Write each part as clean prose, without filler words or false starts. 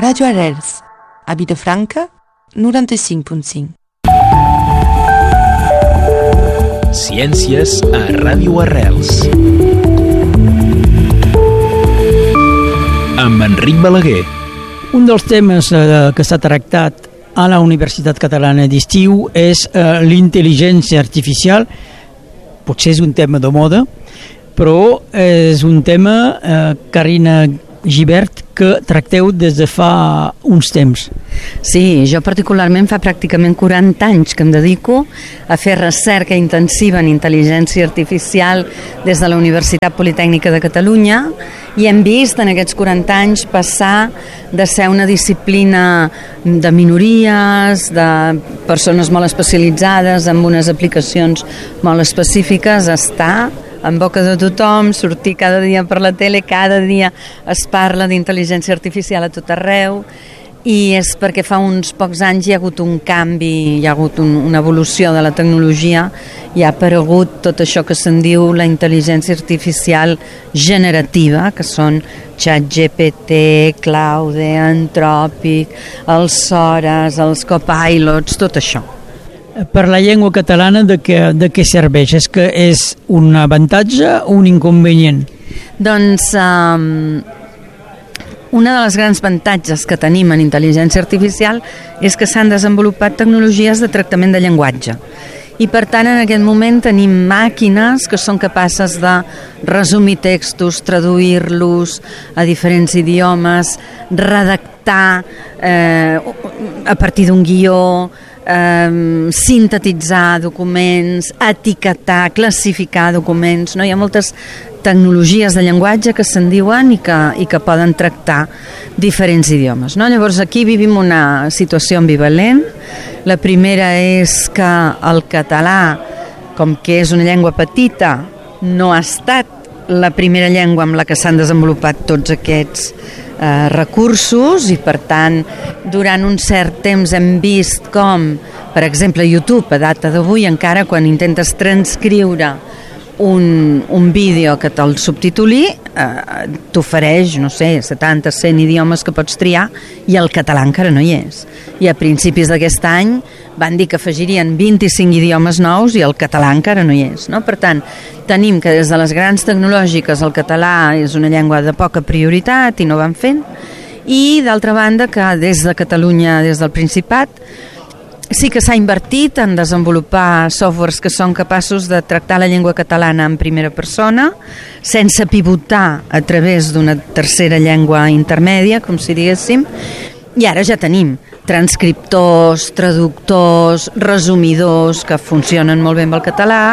Ràdio Arrels, a Vilafranca, 95.5. Ciències a Ràdio Arrels. Amb Enric Balaguer. Un dels temes que s'ha tractat a la Universitat Catalana d'Estiu és l'intel·ligència artificial. Potser és un tema de moda, però és un tema, Carina Gibert, que tracteu des de fa uns temps. Sí, jo particularment fa pràcticament 40 anys que em dedico a fer recerca intensiva en intel·ligència artificial des de la Universitat Politècnica de Catalunya i hem vist en aquests 40 anys passar de ser una disciplina de minories, de persones molt especialitzades amb unes aplicacions molt específiques, a estar en boca de tothom, sortir cada dia per la tele, cada dia es parla d'intel·ligència artificial a tot arreu, i és perquè fa uns pocs anys hi ha hagut un canvi, hi ha hagut una evolució de la tecnologia i ha aparegut tot això que se'n diu la intel·ligència artificial generativa, que són ChatGPT, Claude, Anthropic, els Sores, els Copilots, tot això. Per la llengua catalana de què serveix? És que és un avantatge o un inconvenient? Doncs una de les grans avantatges que tenim en intel·ligència artificial és que s'han desenvolupat tecnologies de tractament de llenguatge. I per tant en aquest moment tenim màquines que són capaces de resumir textos, traduir-los a diferents idiomes, redactar a partir d'un guió, sintetitzar documents, etiquetar, classificar documents, no? Hi ha moltes tecnologies de llenguatge que se'n diuen i que poden tractar diferents idiomes, no? Llavors aquí vivim una situació ambivalent. La primera és que el català, com que és una llengua petita, no ha estat la primera llengua amb la que s'han desenvolupat tots aquests recursos i per tant durant un cert temps hem vist com, per exemple, YouTube a data d'avui encara quan intentes transcriure un vídeo que te'l subtituli t'ofereix, no sé, 70, 100 idiomes que pots triar i el català encara no hi és. I a principis d'aquest any van dir que afegirien 25 idiomes nous i el català encara no hi és, no? Per tant, tenim que des de les grans tecnològiques el català és una llengua de poca prioritat i no van fent, i d'altra banda que des de Catalunya, des del Principat, sí que s'ha invertit en desenvolupar softwares que són capaços de tractar la llengua catalana en primera persona sense pivotar a través d'una tercera llengua intermèdia, com si diguéssim, i ara ja tenim transcriptors, traductors, resumidors que funcionen molt bé amb el català,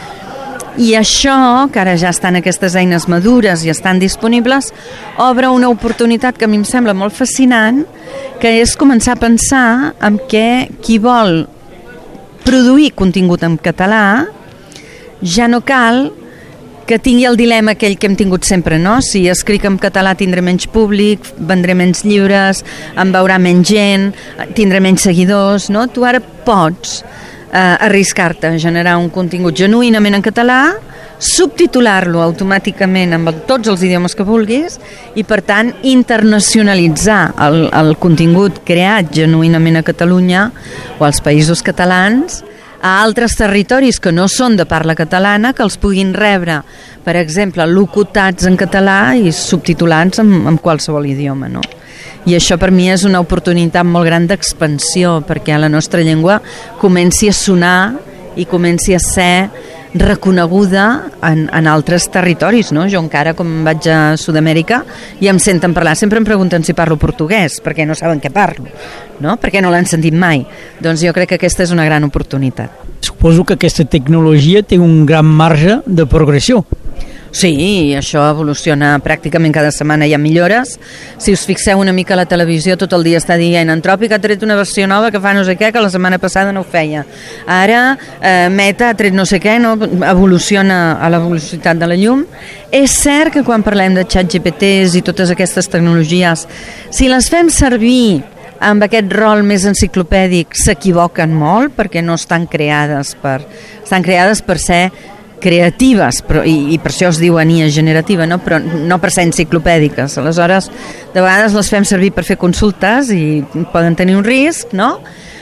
i això, que ara ja estan aquestes eines madures i estan disponibles, obre una oportunitat que a mi em sembla molt fascinant, que és començar a pensar en què qui vol produir contingut en català ja no cal que tingui el dilema aquell que hem tingut sempre, no? Si escric en català tindré menys públic, vendré menys llibres, em veurà menys gent, tindré menys seguidors, no? Tu ara pots arriscar-te a generar un contingut genuïnament en català, subtitular-lo automàticament amb tots els idiomes que vulguis i, per tant, internacionalitzar el contingut creat genuïnament a Catalunya o als països catalans a altres territoris que no són de parla catalana, que els puguin rebre, per exemple, locutats en català i subtitulats en qualsevol idioma, no? I això per mi és una oportunitat molt gran d'expansió, perquè la nostra llengua comenci a sonar i comenci a ser reconeguda en altres territoris, no? Jo encara, com vaig a Sud-amèrica, i em senten parlar, sempre em pregunten si parlo portuguès, perquè no saben què parlo, no? Perquè no l'han sentit mai. Doncs jo crec que aquesta és una gran oportunitat. Suposo que aquesta tecnologia té un gran marge de progressió. Sí, això evoluciona pràcticament cada setmana, hi ha millores. Si us fixeu una mica a la televisió, tot el dia està dient Anthropic ha tret una versió nova que fa no sé què, que la setmana passada no ho feia. Ara Meta ha tret no sé què, no? Evoluciona a la velocitat de la llum. És cert que quan parlem de ChatGPTs i totes aquestes tecnologies, si les fem servir amb aquest rol més enciclopèdic, s'equivoquen molt perquè no estan creades per ser creatives, però, i per això es diu IA generativa, no? Però no per ser enciclopèdiques. Aleshores, de vegades les fem servir per fer consultes i poden tenir un risc, no?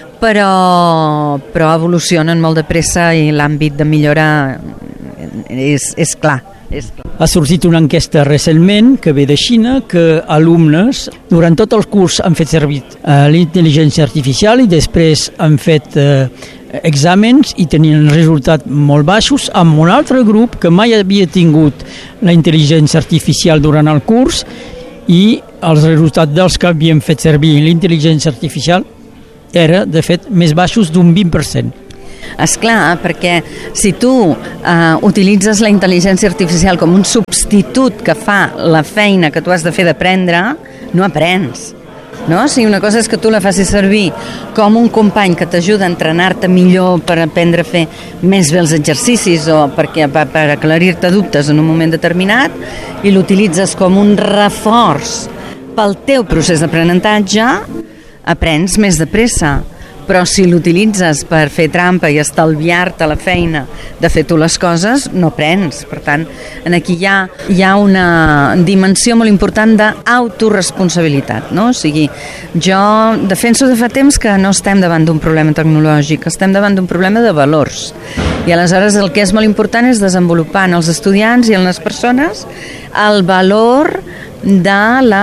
Però evolucionen molt de pressa i l'àmbit de millora és clar. Ha sortit una enquesta recentment que ve de Xina que alumnes durant tot el curs han fet servir l'intel·ligència artificial i després han fet exàmens i tenien resultats molt baixos, amb un altre grup que mai havia tingut la intel·ligència artificial durant el curs i els resultats dels que havien fet servir l'intel·ligència artificial era, de fet, més baixos d'un 20%. Esclar, perquè si tu utilitzes la intel·ligència artificial com un substitut que fa la feina que tu has de fer d'aprendre, no aprens. No? Si una cosa és que tu la facis servir com un company que t'ajuda a entrenar-te millor per aprendre a fer més bé els exercicis o per aclarir-te dubtes en un moment determinat i l'utilitzes com un reforç pel teu procés d'aprenentatge, aprens més de pressa. Però si l'utilitzes per fer trampa i estalviar-te la feina de fer tu les coses, no aprens. Per tant, aquí hi ha una dimensió molt important d'autoresponsabilitat, no? O sigui, jo defenso de fa temps que no estem davant d'un problema tecnològic, estem davant d'un problema de valors. I aleshores el que és molt important és desenvolupar en els estudiants i en les persones el valor de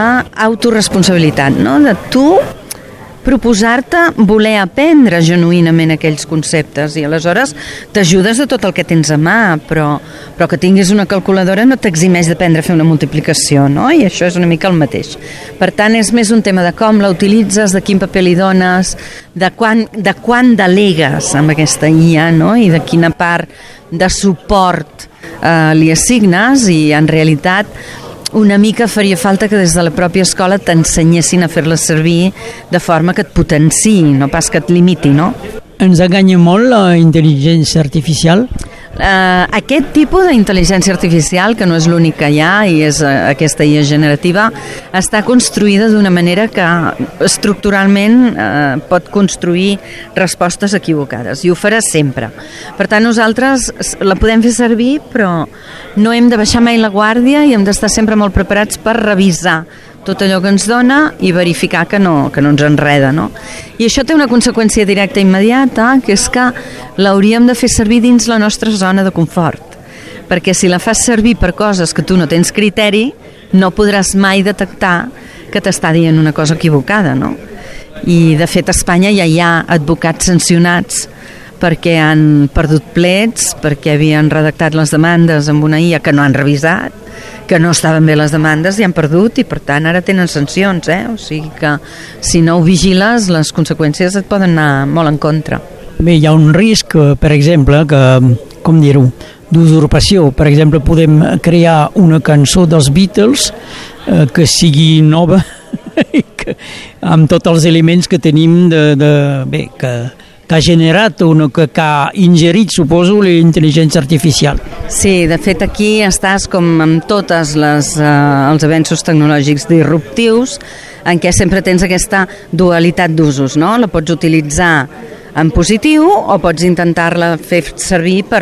l'autoresponsabilitat, no? De tu proposar-te voler aprendre genuïnament aquells conceptes i aleshores t'ajudes de tot el que tens a mà, però que tinguis una calculadora no t'eximeix d'aprendre a fer una multiplicació, no? I això és una mica el mateix. Per tant, és més un tema de com la utilitzes, de quin paper li dones, de quan delegues amb aquesta IA, no? I de quina part de suport li assignes i en realitat una mica faria falta que des de la pròpia escola t'ensenyessin a fer-la servir de forma que et potenciï, no pas que et limiti, no? Ens enganya molt la intel·ligència artificial? Aquest tipus d'intel·ligència artificial, que no és l'únic que hi ha i és aquesta IA generativa, està construïda d'una manera que estructuralment pot construir respostes equivocades i ho farà sempre. Per tant, nosaltres la podem fer servir, però no hem de baixar mai la guàrdia i hem d'estar sempre molt preparats per revisar tot allò que ens dona i verificar que no ens enreda, no? I això té una conseqüència directa i immediata, que és que l'hauríem de fer servir dins la nostra zona de confort, perquè si la fas servir per coses que tu no tens criteri, no podràs mai detectar que t'està dient una cosa equivocada, no? I de fet a Espanya ja hi ha advocats sancionats perquè han perdut plets, perquè havien redactat les demandes amb una IA que no han revisat, que no estaven bé les demandes i han perdut i per tant ara tenen sancions, o sigui que si no ho vigiles les conseqüències et poden anar molt en contra. Bé, hi ha un risc, per exemple, que, com dir-ho, d'usurpació. Per exemple, podem crear una cançó dels Beatles que sigui nova amb tots els elements que tenim que ha generat o que ha ingerit, suposo, la intel·ligència artificial. Sí, de fet aquí estàs com amb tots els avenços tecnològics disruptius en què sempre tens aquesta dualitat d'usos, no? La pots utilitzar en positiu o pots intentar-la fer servir per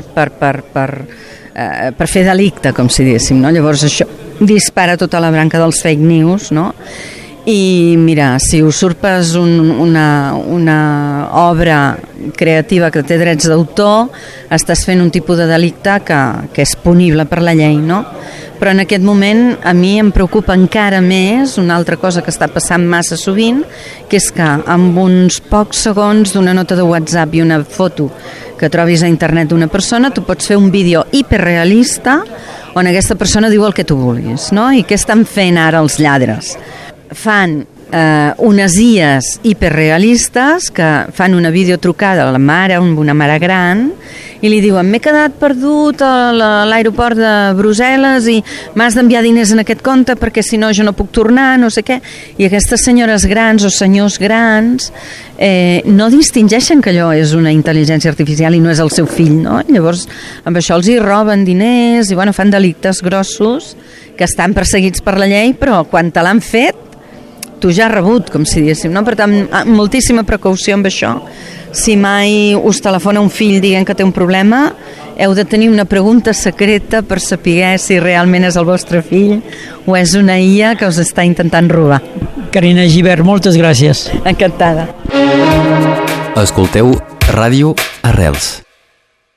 fer delicte, com si diguéssim, no? Llavors això dispara tota la branca dels fake news, no? I mira, si usurpes una obra creativa que té drets d'autor, estàs fent un tipus de delicte que és punible per la llei, no? Però en aquest moment a mi em preocupa encara més una altra cosa que està passant massa sovint, que és que amb uns pocs segons d'una nota de WhatsApp i una foto que trobis a internet d'una persona, tu pots fer un vídeo hiperrealista on aquesta persona diu el que tu vulguis, no? I què estan fent ara els lladres? Fan unes IAs hiperrealistes que fan una videotrucada a la mare, una mare gran, i li diuen: m'he quedat perdut a l'aeroport de Brussel·les i m'has d'enviar diners en aquest compte perquè si no jo no puc tornar, no sé què. I aquestes senyores grans o senyors grans no distingeixen que allò és una intel·ligència artificial i no és el seu fill, no? Llavors amb això els hi roben diners i fan delictes grossos que estan perseguits per la llei, però quan te l'han fet tu ja has rebut, com si diguéssim, no? Per tant, moltíssima precaució amb això. si mai us telefona un fill dient que té un problema, heu de tenir una pregunta secreta per saber si realment és el vostre fill o és una IA que us està intentant robar. Carina Gibert, moltes gràcies. Encantada. Escolteu Ràdio Arrels.